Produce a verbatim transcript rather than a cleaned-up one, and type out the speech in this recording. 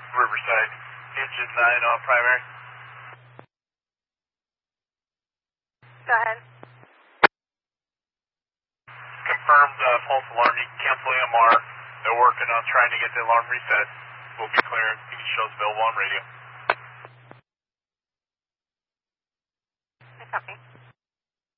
Riverside, engine nine on primary. Go ahead. Confirmed uh, false alarm. You can cancel A M R. They're working on trying to get the alarm reset. We'll be clear. It shows available on radio. Copy.